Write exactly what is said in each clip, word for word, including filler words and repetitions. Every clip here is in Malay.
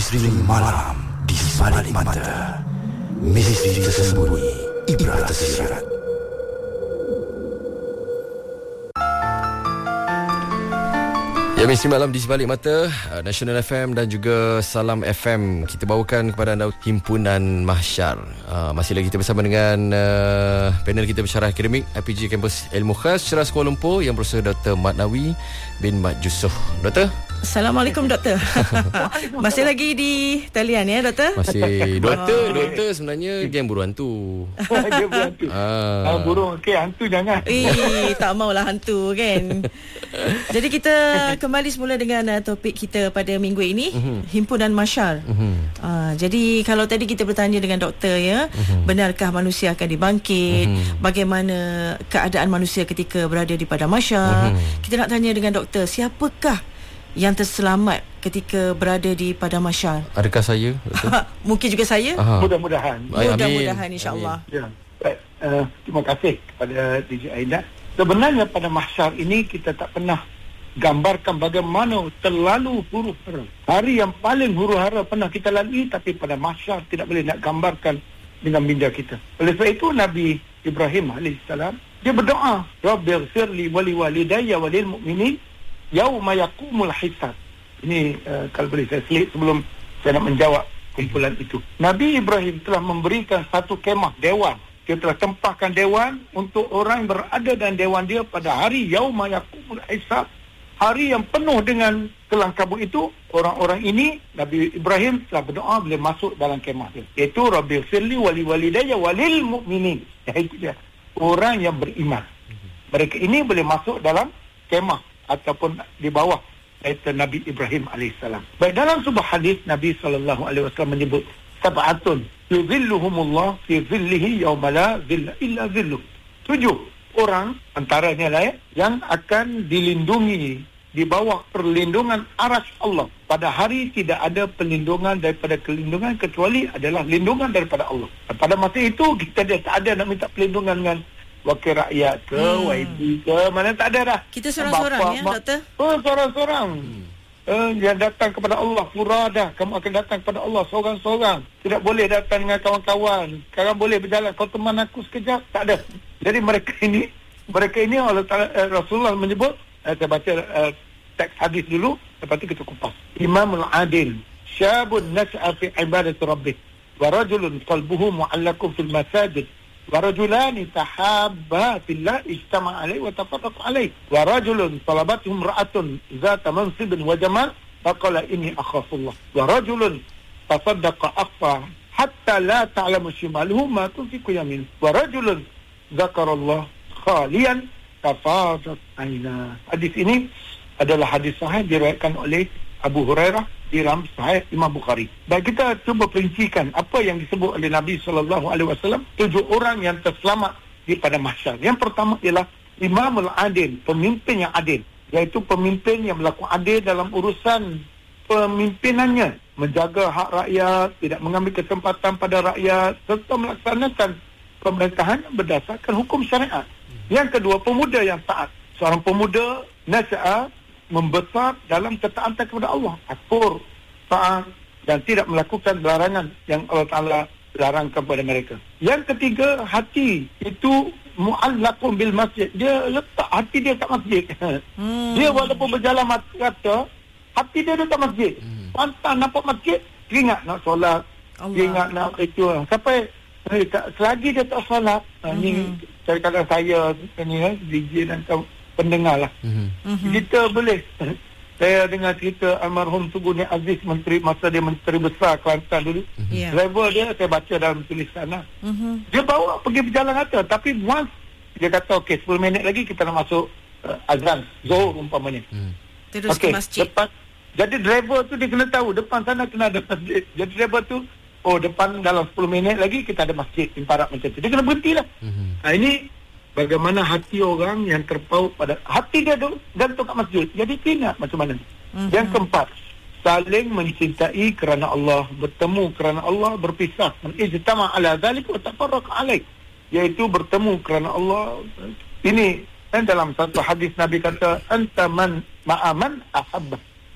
Misteri malam di sebalik mata. Misteri tersembunyi ibrah tersirat. Ya, Misteri Malam di Sebalik Mata, National F M dan juga Salam F M. Kita bawakan kepada anda Himpunan Mahsyar. uh, Masih lagi kita bersama dengan uh, panel kita bersyarah akademik I P G Kampus Ilmu Khas Ceras Kuala Lumpur, yang berusaha Doktor Mat Nawi bin Mat Yusof. Doktor, Assalamualaikum Doktor. Masih lagi di talian ya Doktor? Masih Doktor, Doktor sebenarnya geng buru hantu. Dia berhantu. ah. Ah, burung, okey, hantu jangan. Eh, tak maulah hantu kan. Jadi kita kembali semula dengan uh, topik kita pada minggu ini, uh-huh. Himpunan Mahsyar. Uh-huh. Uh, jadi kalau tadi kita bertanya dengan doktor ya, uh-huh. benarkah manusia akan dibangkit? Uh-huh. Bagaimana keadaan manusia ketika berada di padang mahsyar? Uh-huh. Kita nak tanya dengan doktor, siapakah yang terselamat ketika berada di padang mahsyar? Adakah saya? Mungkin juga saya. Aha. Mudah-mudahan. Mudah-mudahan insya-Allah. Ya. Baik, uh, terima kasih kepada D J Aida. Sebenarnya pada mahsyar ini kita tak pernah gambarkan bagaimana terlalu huru-hara. Hari yang paling huru-hara pernah kita lalui, tapi pada mahsyar tidak boleh nak gambarkan dengan minda kita. Oleh sebab itu Nabi Ibrahim alaihissalam dia berdoa, Rabbighfirli wa liwalidayya wa lil mu'minin yauma yaqumul hisab. Ini uh, kalau boleh saya selit sebelum saya nak menjawab kumpulan itu. Nabi Ibrahim telah memberikan satu kemah dewan. Dia telah tempahkan dewan untuk orang yang berada dalam dewan dia pada hari yauma yaqumul hisab, hari yang penuh dengan kelang kabut itu. Orang-orang ini Nabi Ibrahim telah berdoa boleh masuk dalam kemah dia, iaitu Rabbighfirli wa liwalidayya wa lil mu'minin. Itu dia, orang yang beriman. Mereka ini boleh masuk dalam kemah ataupun di bawah iaitu Nabi Ibrahim alaihissalam. Baik, dalam sebuah hadis Nabi sallallahu alaihi wasallam menyebut sab'atun yuzilluhumullah fi zillihi yawma la zilla illa zilluh. Tujuh orang antaranya lah ya, yang akan dilindungi di bawah perlindungan arasy Allah. Pada hari tidak ada perlindungan daripada kelindungan kecuali adalah lindungan daripada Allah. Pada masa itu kita dia tak ada nak minta perlindungan dengan wakil rakyat ke, hmm. Y P ke, mana tak ada dah. Kita seorang-seorang ya, mak- Doktor? Oh, seorang-seorang. Hmm. Uh, yang datang kepada Allah furadah, kamu akan datang kepada Allah seorang-seorang. Tidak boleh datang dengan kawan-kawan. Sekarang boleh berjalan, kau teman aku sekejap, tak ada. Jadi mereka ini, mereka ini Allah Ta'ala, uh, Rasulullah menyebut, uh, saya baca uh, teks hadis dulu, lepas itu kita kupas. Imamul adil, syabun nas'a fi ibadati rabbih, wa rajulun qalbuhu mu'allakum fil masajid, ورجلان تحابا في الله اجتمع عليه وتفرق عليه ورجل طلبتهم امرأة ذات منصب وجمال فقال إني أخاف الله ورجل تصدق أخفى حتى لا تعلم شماله ما تنفق يمينه ورجل ذكر الله خاليا تفاضت عيناه. Hadis ini adalah hadis sahih diriwayatkan oleh Abu Hurairah di dalam Sahih Imam Bukhari. Dan kita cuba perincikan apa yang disebut oleh Nabi sallallahu alaihi wasallam, tujuh orang yang terselamat di pada mahsyar. Yang pertama ialah Imamul Adil, pemimpin yang adil, iaitu pemimpin yang berlaku adil dalam urusan pemimpinannya, menjaga hak rakyat, tidak mengambil kesempatan pada rakyat, serta melaksanakan pemerintahan berdasarkan hukum syariat. Yang kedua, pemuda yang taat. Seorang pemuda nasya'a membesar dalam ketaatan kepada Allah, akur, taat dan tidak melakukan larangan yang Allah Ta'ala larangkan kepada mereka. Yang ketiga, hati itu mu'allaqun bil masjid. Dia letak hati dia kat masjid. Hmm. Dia walaupun berjalan mata kata, hati dia dekat masjid. Hmm. Pantang nampak masjid, teringat nak solat, teringat nak itu. Sampai eh, selagi dia tak solat, hmm. ni kadang-kadang saya ni D J dan kawan pendengar lah. Mm-hmm. Kita boleh. Saya dengar cerita almarhum Tuguni Aziz, menteri masa dia menteri besar Kelantan dulu. Mm-hmm. Yeah. Driver dia saya baca dalam tulisan lah. Mm-hmm. Dia bawa pergi berjalan kata, tapi once dia kata okey sepuluh minit lagi kita nak masuk uh, azan Zuhur umpamanya. Mm. Terus okay, ke masjid. Depan, jadi driver tu dia kena tahu depan sana kena ada masjid. Jadi driver tu oh depan dalam sepuluh minit lagi kita ada masjid imparat macam tu. Dia kena berhentilah. Mm-hmm. Nah, ini bagaimana hati orang yang terpaut pada hati dia gantung kat masjid. Jadi ingat macam mana. Mm-hmm. Yang keempat, saling mencintai kerana Allah, bertemu kerana Allah, berpisah. Ijtama ala zalik wa tafarraq alaih. Iaitu bertemu kerana Allah. Ini kan dalam satu hadis Nabi kata anta man ma'aman ahabba.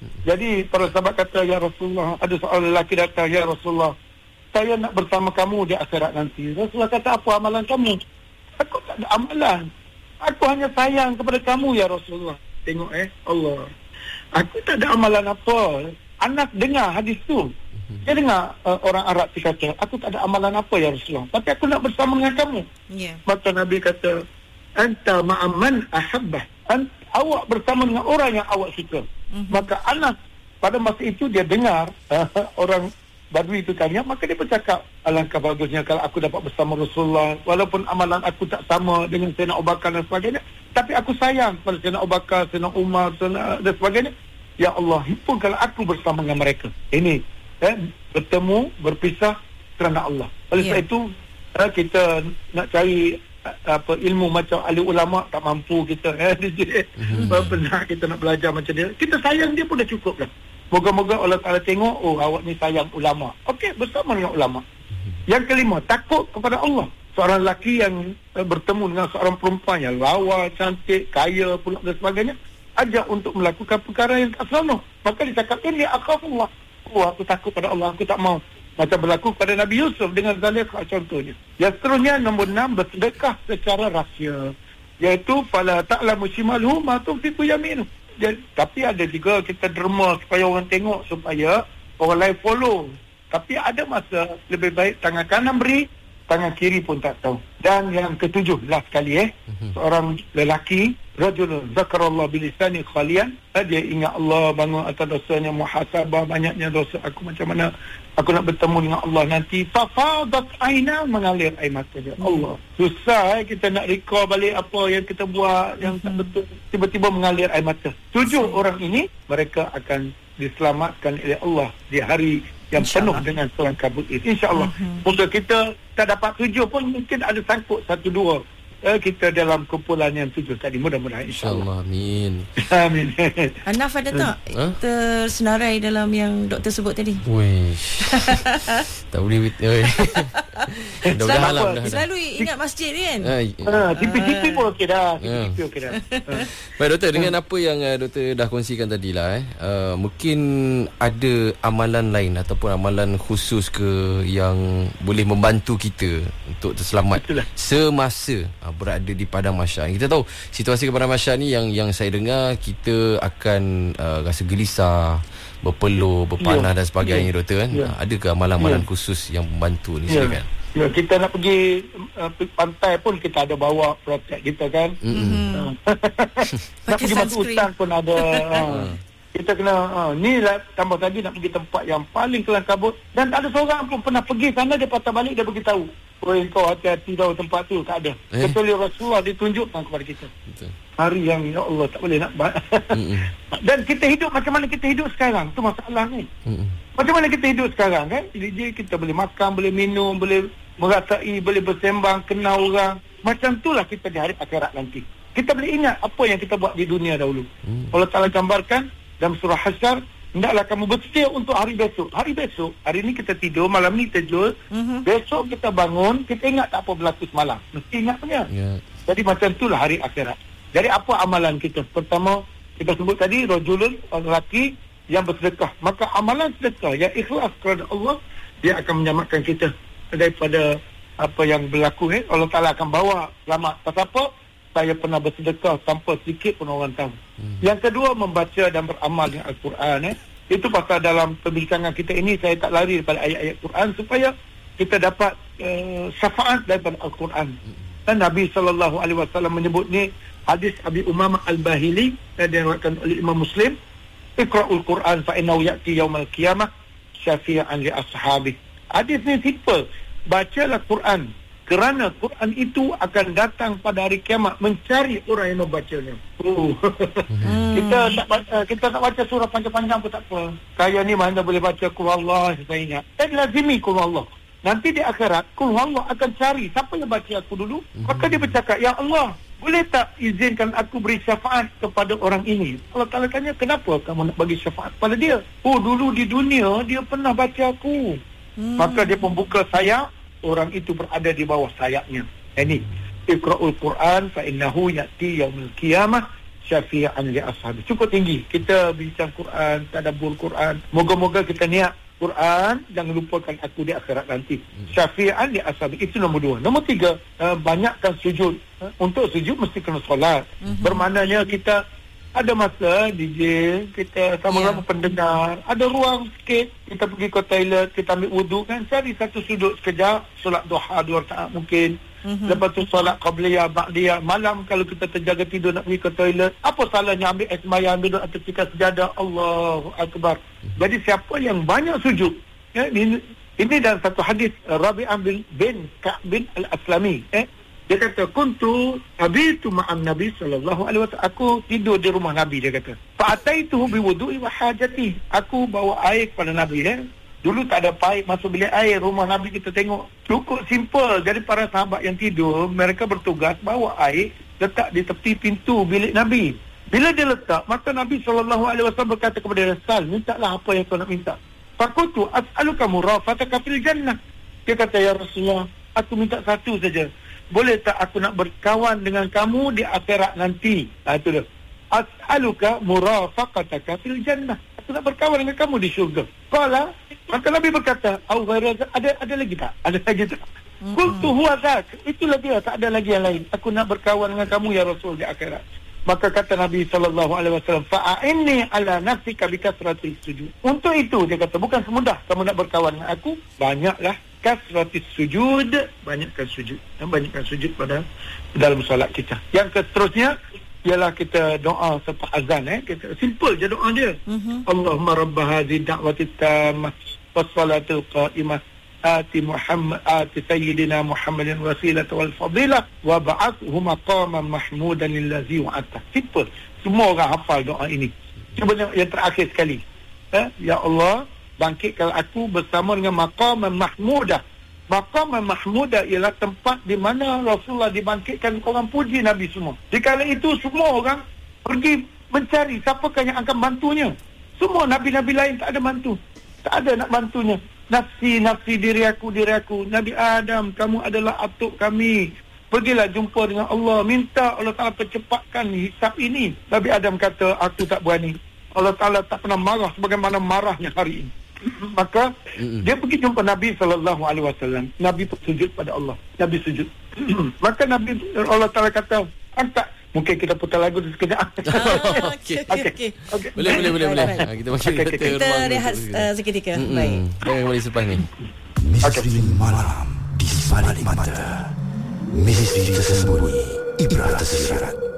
Jadi para sahabat kata, ya Rasulullah, ada seorang lelaki datang, ya Rasulullah, saya nak bersama kamu di akhirat nanti. Rasulullah kata, apa amalan kamu? Aku tak ada amalan. Aku hanya sayang kepada kamu, ya Rasulullah. Tengok eh, Allah. Aku tak ada amalan apa. Anas dengar hadis tu. Dia dengar uh, orang Arab tu kata, aku tak ada amalan apa, ya Rasulullah. Tapi aku nak bersama dengan kamu. Yeah. Maka Nabi kata, anta ma'aman ahabbah. Ant, awak bersama dengan orang yang awak suka. Mm-hmm. Maka Anas pada masa itu dia dengar uh, orang Badui itu tanya, maka dia bercakap, alangkah bagusnya kalau aku dapat bersama Rasulullah, walaupun amalan aku tak sama dengan Sayyidina Abu Bakar dan sebagainya, tapi aku sayang pada Sayyidina Abu Bakar, Sayyidina Umar dan sebagainya. Ya Allah, himpunkanlah aku bersama dengan mereka. Ini eh, bertemu, berpisah kerana Allah. Oleh sebab yeah. itu eh, kita nak cari apa ilmu macam ahli ulama tak mampu kita eh mm-hmm. pernah kita nak belajar macam dia, kita sayang dia pun dah cukup dah. Moga-moga Allah Ta'ala tengok, oh awak ni sayang ulama. Okey, bersama dengan ulama. Mm-hmm. Yang kelima, takut kepada Allah. Seorang lelaki yang uh, bertemu dengan seorang perempuan yang lawa, cantik, kaya pula dan sebagainya, ajak untuk melakukan perkara yang tak senonoh. Maka dia cakap, ini akhafullah. Oh, aku takut pada Allah, aku tak mau. Macam berlaku pada Nabi Yusuf dengan Zulaikha contohnya. Yang seterusnya, nombor enam, bersedekah secara rahsia. Iaitu, fala ta'lamu shimaluhu ma tunfiqu yaminuh. Tapi ada juga kita derma supaya orang tengok, supaya orang lain follow. Tapi ada masa lebih baik tangan kanan beri, tangan kiri pun tak tahu. Dan yang ketujuh, last kali eh, seorang lelaki, rajulun zakarallah bilisani khalian, dia ingat Allah, bangun atas dosanya, muhasabah banyaknya dosa aku, macam mana aku nak bertemu dengan Allah nanti. Fafadat aina, mengalir air mata dia. Allah, susah eh, kita nak recall balik apa yang kita buat yang tak betul, tiba-tiba mengalir air mata. Tujuh orang ini, mereka akan diselamatkan oleh Allah di hari yang penuh dengan seorang kabut ini, insya-Allah. Uh-huh. Moga kita tak dapat tujuh pun mungkin ada sangkut satu dua eh, kita dalam kumpulan yang tujuh tadi, mudah-mudahan insya-Allah. Amin. Amin. Anaf ada tak huh? tersenarai dalam yang doktor sebut tadi? Wish. Tak boleh. Dah dah. Selalu ingat masjid kan? Ha, tipi-tipi pun okey dah. Tipi-tipi okey dah. Baik doktor, dengan apa yang uh, doktor dah kongsikan tadi lah eh, uh, mungkin ada amalan lain ataupun amalan khusus ke yang boleh membantu kita untuk terselamat Itulah. semasa uh, berada di padang mahsyar. Kita tahu situasi padang mahsyar ni yang yang saya dengar kita akan uh, rasa gelisah, berpeluh, berpanah ya. dan sebagainya ya. doktor kan. Ya. Adakah amalan-amalan ya. khusus yang membantu ni ya. silakan. Ya, kita nak pergi uh, pantai pun kita ada bawa protect kita kan. Mm-hmm. Uh, nak pergi batu hutan pun ada. uh, kita kena uh, ni lah, tambah tadi nak pergi tempat yang paling kelam kabut dan tak ada seorang pun pernah pergi sana, dia patah balik dia beritahu, oh kau hati-hati tahu tempat tu, tak ada. Eh? Kecuali Rasulullah ditunjukkan kepada kita. Betul. Hari yang ya Allah tak boleh nak dan kita hidup macam mana kita hidup sekarang, tu masalah ni. Mm-mm. Macam mana kita hidup sekarang kan? Jadi kita boleh makan, boleh minum, boleh merasai, boleh bersembang, kenal orang. Macam itulah kita di hari akhirat nanti. Kita boleh ingat apa yang kita buat di dunia dahulu. Mm. Allah Ta'ala gambarkan dalam surah Hasyr, hendaklah kamu bersedia untuk hari besok. Hari besok, hari ni kita tidur, malam ni tidur. Mm-hmm. Besok kita bangun, kita ingat tak apa berlaku semalam. Mesti ingat punya. Yeah. Jadi macam itulah hari akhirat. Jadi apa amalan kita? Pertama, kita sebut tadi, rajulun, lelaki yang bersedekah. Maka amalan sedekah yang ikhlas kepada Allah, dia akan menyelamatkan kita daripada apa yang berlaku. Eh? Allah Ta'ala akan bawa selamat. Pasal apa? Saya pernah bersedekah tanpa sedikit pun orang tahu. Hmm. Yang kedua, membaca dan beramal dengan Al-Quran. Eh? Itu pasal dalam perbincangan kita ini, saya tak lari daripada ayat-ayat Quran supaya kita dapat uh, syafaat daripada Al-Quran. Hmm. Dan Nabi sallallahu alaihi wasallam menyebut ni, hadis Abi Umamah Al-Bahili yang diriwayatkan oleh Imam Muslim, Iqra'ul Quran fa innahu ya'ti yaumal qiyamah syafi'an li ashabi. Hadis ni simple, bacalah Quran kerana Quran itu akan datang pada hari kiamat mencari orang yang membacanya. Oh. hmm. kita tak baca, kita tak baca surah panjang-panjang pun tak apa. Kaya ni mana boleh baca Qul Allah, saya ingat. Dan lazimi Qul Allah. Nanti di akhirat, Qul Allah akan cari siapa yang baca aku dulu. Maka dia bercakap, ya Allah, boleh tak izinkan aku beri syafaat kepada orang ini? Allah Ta'ala tanya, kenapa kamu nak bagi syafaat kepada dia? Oh, dulu di dunia dia pernah baca aku. Hmm. Maka dia membuka sayap, orang itu berada di bawah sayapnya. Ini, Iqra'ul Quran fa innahu ya'ti yaumil qiyamah syafi'an li ashabi. Cukup tinggi kita bincang Quran, tadabbur Quran. Moga-moga kita niat Quran, jangan lupakan aku di akhirat nanti. Syafi'an li ashabi. Itu nombor dua. Nombor tiga, uh, banyakkan sujud. Uh, untuk sujud mesti kena solat. Mm-hmm. Bermaknanya kita ada masa D J, kita sama-sama yeah. pendengar, ada ruang sikit, kita pergi ke toilet, kita ambil wuduk kan, cari satu sudut sekejap, solat duha dua rakaat mungkin. Mm-hmm. Lepas tu solat qabliyah, ba'diyah. Malam kalau kita terjaga tidur nak pergi ke toilet, apa salahnya ambil air sembahyang, duduk atas tikar sejadah, Allahu Akbar. Mm-hmm. Jadi siapa yang banyak sujud, ya, ini, ini dalam satu hadis Rabi'ah bin, bin Ka'b bin Al-Aslami, eh dia kata, kuntu abitu ma'am Nabi sallallahu alaihi wasallam. Aku tidur di rumah Nabi, dia kata. Fa'ataituhu biwudu'i wa hajati. Aku bawa air kepada Nabi, eh. Dulu tak ada paip masuk bilik air. Rumah Nabi kita tengok cukup simple. Jadi para sahabat yang tidur, mereka bertugas bawa air, letak di tepi pintu bilik Nabi. Bila dia letak, maka Nabi sallallahu alaihi wasallam berkata kepada dia, Sal, mintalah apa yang kau nak minta. Fakultu as'aluka murafataka fil jannah. Dia kata, ya Rasulullah, aku minta satu saja. Boleh tak aku nak berkawan dengan kamu di akhirat nanti? Ha, itu dia. As'aluka murafaqataka fil jannah. Aku nak berkawan dengan kamu di syurga. Qala, maka Nabi berkata, au ghaira, ada ada lagi tak? Ada lagi tak? Mm-hmm. Qultu huwa dzak. Itulah dia, tak ada lagi yang lain. Aku nak berkawan dengan kamu ya Rasul di akhirat. Maka kata Nabi sallallahu alaihi wasallam, fa'inni ala nafsika bi kasratis sujud. Untuk itu dia kata, bukan semudah kamu nak berkawan dengan aku, banyaklah kasratis sujud, banyakkan sujud. Dan banyakkan sujud pada dalam solat kita. Yang seterusnya ialah kita doa selepas azan, eh kita simple je doa dia. Mm-hmm. Allahumma rabb hadhihi da'wati tammah was salatul qa'imah ati Muhammad ati sayyidina Muhammadin wasilah wal fadilah wa ba'athu maqaman mahmudan allazi wa'ata. Simple. Semua orang hafal doa ini. Cuba yang terakhir sekali. Eh? Ya Allah, bangkitkan aku bersama dengan maqaman mahmudah. Maqaman mahmudah ialah tempat di mana Rasulullah dibangkitkan, orang puji Nabi semua. Di kala itu semua orang pergi mencari siapakah yang akan bantunya. Semua Nabi-Nabi lain tak ada bantu. Tak ada nak bantunya. Nafsi, nafsi, diri aku, diri aku. Nabi Adam, kamu adalah atuk kami. Pergilah jumpa dengan Allah. Minta Allah Ta'ala percepatkan hisab ini. Nabi Adam kata, aku tak berani. Allah Ta'ala tak pernah marah sebagaimana marahnya hari ini. Maka mm-hmm. dia pergi jumpa Nabi sallallahu alaihi wasallam. Nabi bersujud pada Allah. Nabi sujud. Maka Nabi Allah Taala kata, "Anta." Mungkin kita putar lagu sekejap. Okey okey okey. Boleh boleh boleh boleh. Ha, kita masih okay, kita, kita rehat uh, seketika. Mm-hmm. Baik. Kita kembali selepas ni. Misteri okay. Malam di Balik Mata. Misteri tersembunyi, ibrah tersirat.